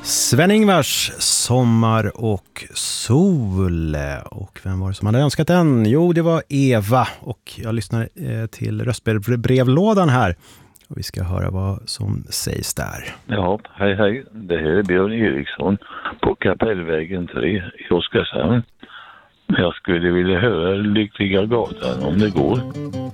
Sven-Ingvars Sommar och sol. Och vem var det som hade önskat den? Jo, det var Eva. Och jag lyssnar till röstbrevlådan här. Och vi ska höra vad som sägs där. Ja, hej. Det här är Björn Eriksson på Kapellvägen 3 i Oskarshamn. Jag skulle vilja höra Lyckliga gatan om det går.